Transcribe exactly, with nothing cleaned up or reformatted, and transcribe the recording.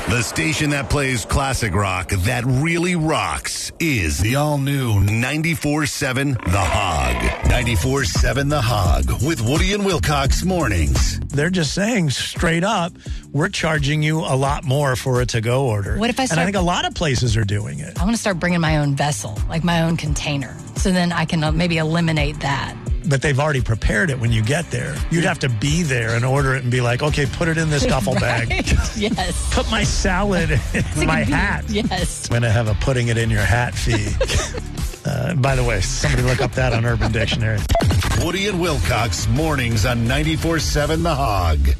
The station that plays classic rock that really rocks is the all-new ninety-four seven The Hog. ninety-four seven The Hog with Woody and Wilcox mornings. They're just saying straight up, we're charging you a lot more for a to-go order. What if I start... And I think a lot of places are doing it. I want to start bringing my own vessel, like my own container. So then I can uh, maybe eliminate that. But they've already prepared it when you get there. You'd have to be there and order it and be like, okay, put it in this duffel right? bag. Yes. Put my salad in my hat. Yes. I'm going to have a putting it in your hat fee. uh, by the way, somebody look up that on Urban Dictionary. Woody and Wilcox mornings on ninety-four seven The Hog.